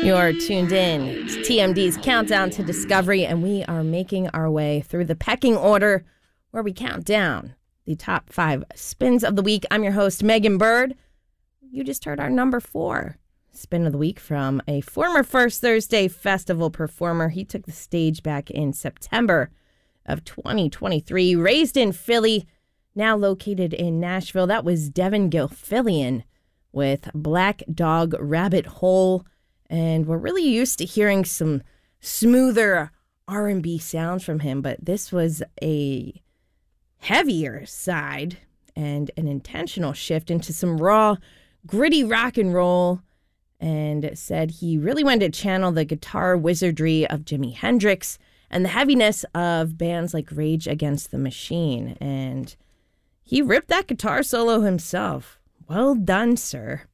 You're tuned in. It's TMD's Countdown to Discovery, and we are making our way through the pecking order where we count down the top 5 spins of the week. I'm your host, Megan Bird. You just heard our number 4 spin of the week from a former First Thursday Festival performer. He took the stage back in September of 2023. Raised in Philly, now located in Nashville. That was Devin Gilfillian with Black Dog Rabbit Hole. And we're really used to hearing some smoother R&B sounds from him, but this was a heavier side and an intentional shift into some raw, gritty rock and roll, and said he really wanted to channel the guitar wizardry of Jimi Hendrix and the heaviness of bands like Rage Against the Machine. And he ripped that guitar solo himself. Well done, sir.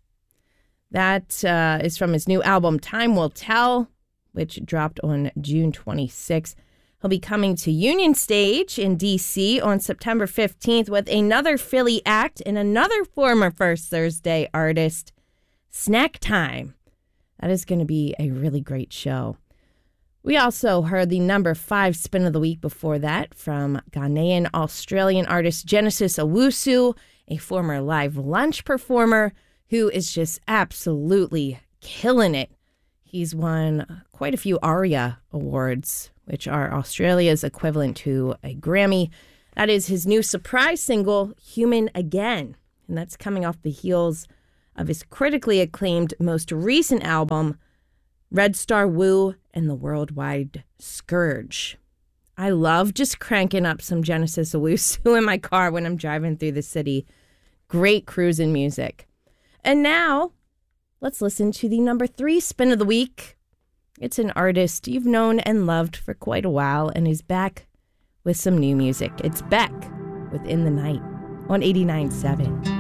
That is from his new album, Time Will Tell, which dropped on June 26th. He'll be coming to Union Stage in D.C. on September 15th with another Philly act and another former First Thursday artist, Snack Time. That is going to be a really great show. We also heard the number 5 spin of the week before that from Ghanaian-Australian artist Genesis Owusu, a former Live Lunch performer who is just absolutely killing it. He's won quite a few ARIA awards, which are Australia's equivalent to a Grammy. That is his new surprise single, Human Again. And that's coming off the heels of his critically acclaimed most recent album, Red Star Woo and the Worldwide Scourge. I love just cranking up some Genesis Owusu in my car when I'm driving through the city. Great cruising music. And now, let's listen to the number 3 spin of the week. It's an artist you've known and loved for quite a while and is back with some new music. It's Beck with In the Night on 89.7.